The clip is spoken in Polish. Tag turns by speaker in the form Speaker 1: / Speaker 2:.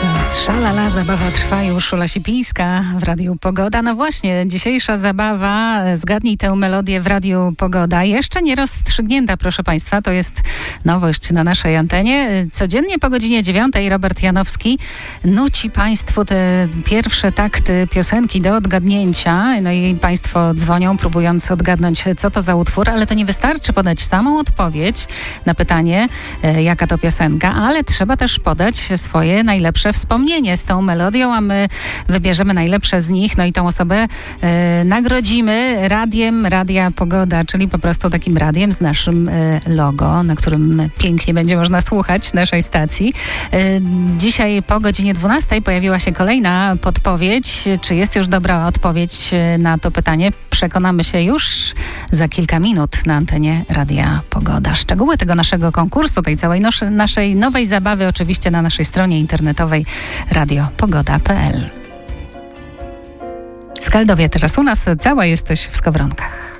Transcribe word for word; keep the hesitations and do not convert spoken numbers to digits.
Speaker 1: Szalala, zabawa trwa już. Urszula Sipińska w Radiu Pogoda. No właśnie, dzisiejsza zabawa, zgadnij tę melodię w Radiu Pogoda. Jeszcze nie rozstrzygnięta, proszę Państwa, to jest nowość na naszej antenie. Codziennie po godzinie dziewiątej Robert Janowski nuci Państwu te pierwsze takty piosenki do odgadnięcia. No i Państwo dzwonią, próbując odgadnąć, co to za utwór, ale to nie wystarczy podać samą odpowiedź na pytanie, jaka to piosenka, ale trzeba też podać swoje najlepsze wspomnienie z tą melodią, a my wybierzemy najlepsze z nich, no i tą osobę e, nagrodzimy radiem Radia Pogoda, czyli po prostu takim radiem z naszym e, logo, na którym pięknie będzie można słuchać naszej stacji. E, dzisiaj po godzinie dwunastej pojawiła się kolejna podpowiedź. Czy jest już dobra odpowiedź na to pytanie? Przekonamy się już za kilka minut na antenie Radia Pogoda. Szczegóły tego naszego konkursu, tej całej noszy, naszej nowej zabawy oczywiście na naszej stronie internetowej radio pogoda kropka p l. Skaldowie teraz u nas, cała jesteś w Skowronkach.